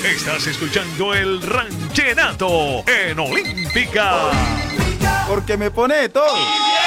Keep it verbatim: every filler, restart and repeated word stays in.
Estás escuchando el Ranchenato en Olímpica. Porque me pone de todo.